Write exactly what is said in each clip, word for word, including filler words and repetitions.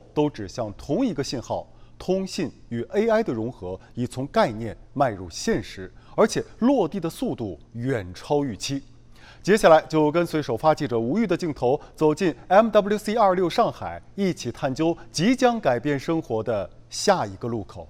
都指向同一个信号：通信与 A I 的融合已从概念迈入现实，而且落地的速度远超预期。接下来就跟随首发记者吴玉的镜头，走进 M W C 二六上海，一起探究即将改变生活的下一个路口。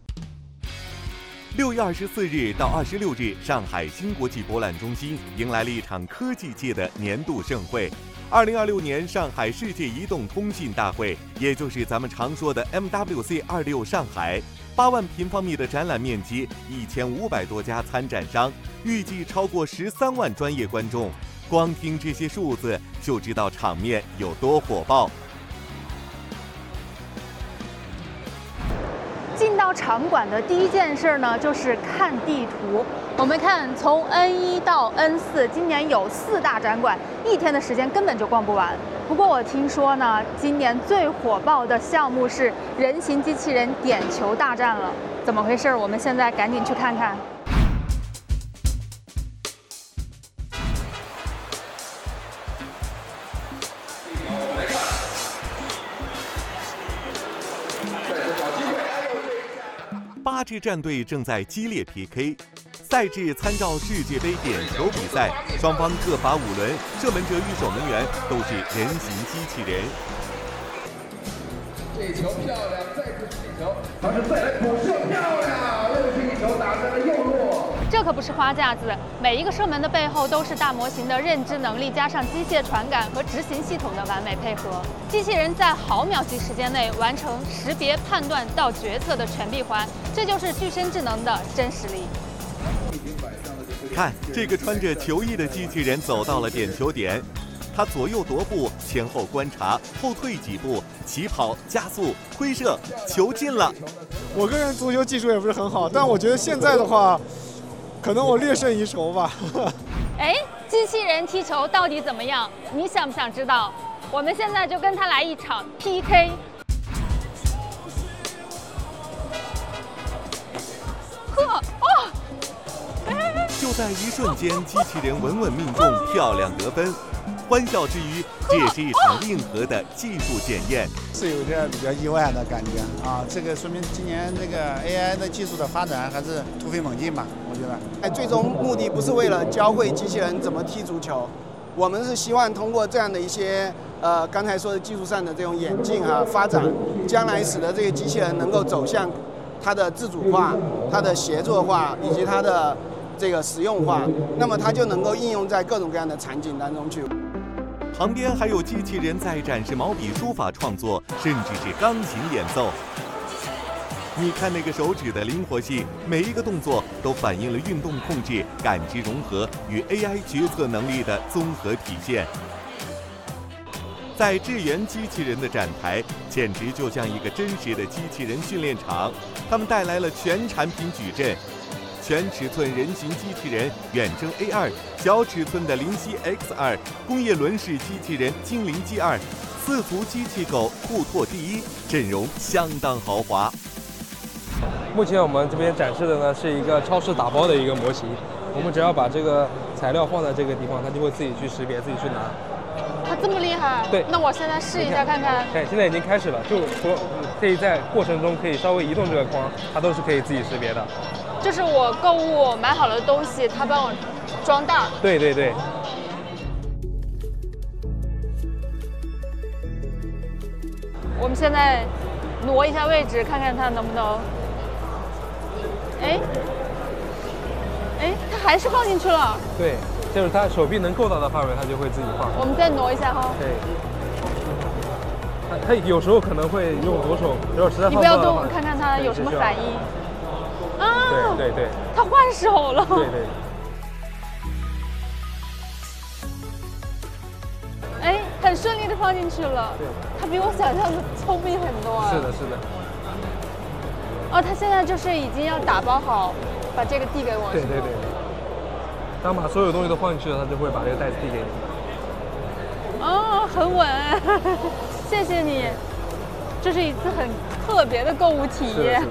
六月二十四日到二十六日，上海新国际博览中心迎来了一场科技界的年度盛会。二零二六年上海世界移动通信大会，也就是咱们常说的 M W C 二六上海，八万平方米的展览面积，一千五百多家参展商，预计超过十三万专业观众。光听这些数字，就知道场面有多火爆。 进到场馆的第一件事呢，就是看地图。我们看，从 N 一到 N 四，今年有四大展馆，一天的时间根本就逛不完。不过我听说呢，今年最火爆的项目是人形机器人点球大战了。怎么回事？我们现在赶紧去看看。 八支战队正在激烈 P K， 赛制参照世界杯点球比赛，双方各罚五轮，射门者与守门员都是人形机器人。 这球漂亮，再次进球，他是再来补射漂亮，又是一球打在了右路。 这可不是花架子，每一个射门的背后都是大模型的认知能力加上机械传感和执行系统的完美配合。机器人在毫秒级时间内完成识别、判断到决策的全闭环，这就是具身智能的真实力。 看，这个穿着球衣的机器人走到了点球点，他左右踱步，前后观察，后退几步，起跑、加速、挥射，球进了。 我个人足球技术也不是很好，但我觉得现在的话，可能我略胜一筹吧。 哎，机器人踢球到底怎么样？你想不想知道？我们现在就跟他来一场 P K。呵，哦！ 就在一瞬间，机器人稳稳命中，漂亮得分。欢笑之余，这也是一场硬核的技术检验， 是有点比较意外的感觉啊！这个说明今年这个 A I 的技术的发展还是突飞猛进吧，我觉得。 哎，最终目的不是为了教会机器人怎么踢足球，我们是希望通过这样的一些呃刚才说的技术上的这种演进啊发展，将来使得这个机器人能够走向它的自主化、它的协作化以及它的这个实用化，那么它就能够应用在各种各样的场景当中去。 旁边还有机器人在展示毛笔书法创作，甚至是钢琴演奏。你看那个手指的灵活性，每一个动作都反映了运动控制、感知融合与 A I 决策能力的综合体现。在智源机器人的展台，简直就像一个真实的机器人训练场。他们带来了全产品矩阵。全尺寸人形机器人远征 A 二，小尺寸的灵犀 X 二，工业轮式机器人精灵 G 二，四足机器狗酷拓第一，阵容相当豪华。 目前我们这边展示的呢是一个超市打包的一个模型，我们只要把这个材料放在这个地方，它就会自己去识别，自己去拿。 它这么厉害？ 对。 那我现在试一下看看。 看，现在已经开始了，就说可以在过程中可以稍微移动这个框，它都是可以自己识别的。 就是我购物买好了东西，他帮我装袋。 对对对。 我们现在挪一下位置，看看它能不能。哎，哎，它还是放进去了。 对，就是它手臂能够到的范围，它就会自己放。 我们再挪一下哈。 对。它它有时候可能会用左手，如果实在放不到的话， 你不要动，看看它有什么反应。啊！ 对对对， 他换手了。 对对。 哎，很顺利的放进去了。 对。 他比我想象的聪明很多啊。 是的，是的。 哦，他现在就是已经要打包好，把这个递给我。 对对对。当把所有东西都放进去了，他就会把这个袋子递给你。 哦，很稳，谢谢你。这是一次很特别的购物体验。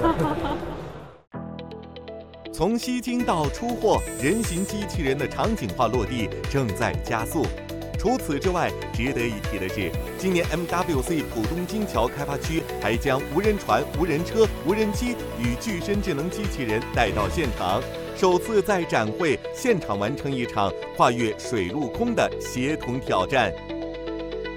从吸金到出货，人形机器人的场景化落地正在加速。 除此之外，值得一提的是，今年 M W C 浦东金桥开发区还将无人船、无人车、无人机与具身智能机器人带到现场，首次在展会现场完成一场跨越水陆空的协同挑战。